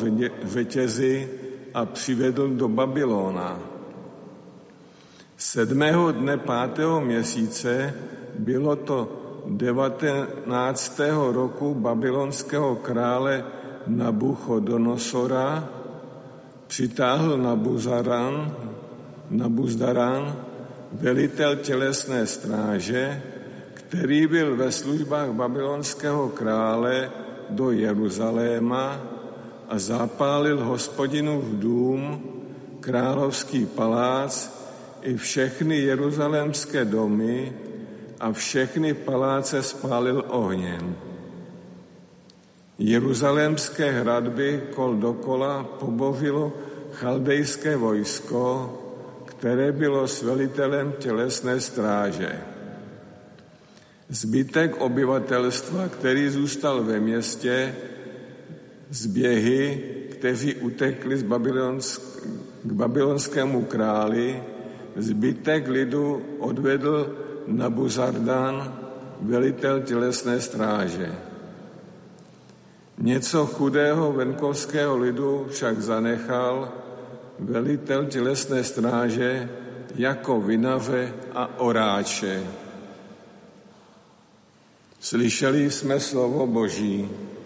řetězy a přivedl do Babylona. 7. dne 5. měsíce bylo to 19. roku babylonského krále Nabuchodonosora, přitáhl Nabuzdaran, velitel tělesné stráže, který byl ve službách babylonského krále, do Jeruzaléma a zapálil Hospodinův dům, královský palác i všechny jeruzalémské domy a všechny paláce spálil ohněm. Jeruzalémské hradby kol dokola pobavilo chaldejské vojsko, které bylo s velitelem tělesné stráže. Zbytek obyvatelstva, který zůstal ve městě, zběhy, kteří utekli k babylonskému králi, zbytek lidu odvedl Nabuzardan, velitel tělesné stráže. Něco chudého venkovského lidu však zanechal velitel tělesné stráže jako vinaře a oráče. Slyšeli jsme slovo Boží.